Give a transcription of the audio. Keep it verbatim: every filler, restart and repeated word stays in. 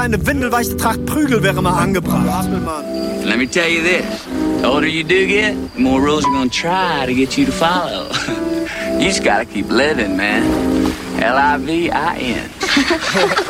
Eine windelweiche Tracht Prügel wäre mal angebracht. Let me tell you this. The older you do get, the more rules are gonna try to get you to follow. You just gotta keep living, man. L I V I N